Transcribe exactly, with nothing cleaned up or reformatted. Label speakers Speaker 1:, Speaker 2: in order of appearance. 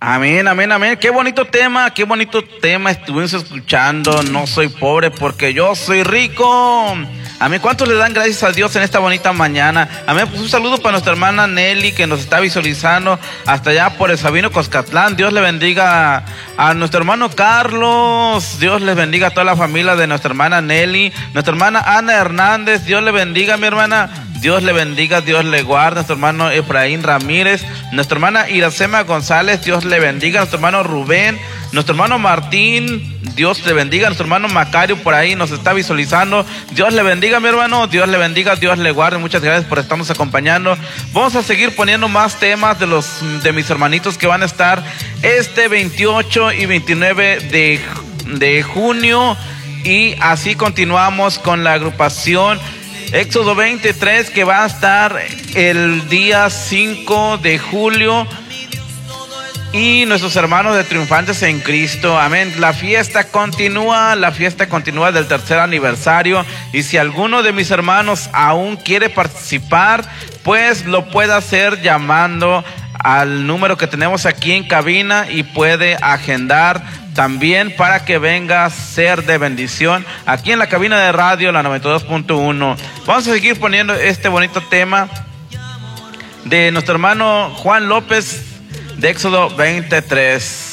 Speaker 1: Amén, amén, amén. Qué bonito tema, qué bonito tema estuvimos escuchando. No soy pobre porque yo soy rico. Amén. ¿Cuántos le dan gracias a Dios en esta bonita mañana? Amén. Pues un saludo para nuestra hermana Nelly que nos está visualizando hasta allá por el Sabino Coscatlán. Dios le bendiga a nuestro hermano Carlos. Dios les bendiga a toda la familia de nuestra hermana Nelly. Nuestra hermana Ana Hernández. Dios le bendiga, mi hermana. Dios le bendiga, Dios le guarde. Nuestro hermano Efraín Ramírez, nuestra hermana Iracema González, Dios le bendiga. Nuestro hermano Rubén, nuestro hermano Martín, Dios le bendiga. Nuestro hermano Macario por ahí nos está visualizando. Dios le bendiga, mi hermano. Dios le bendiga, Dios le guarde. Muchas gracias por estarnos acompañando. Vamos a seguir poniendo más temas de los de mis hermanitos que van a estar este veintiocho y veintinueve de, de junio. Y así continuamos con la agrupación Éxodo veintitrés, que va a estar el día cinco de julio. Y nuestros hermanos de Triunfantes en Cristo, amén. La fiesta continúa, la fiesta continúa del tercer aniversario. Y si alguno de mis hermanos aún quiere participar, pues lo puede hacer llamando al número que tenemos aquí en cabina y puede agendar también para que venga a ser de bendición aquí en la cabina de radio, la noventa y dos punto uno. Vamos a seguir poniendo este bonito tema de nuestro hermano Juan López de Éxodo veintitrés.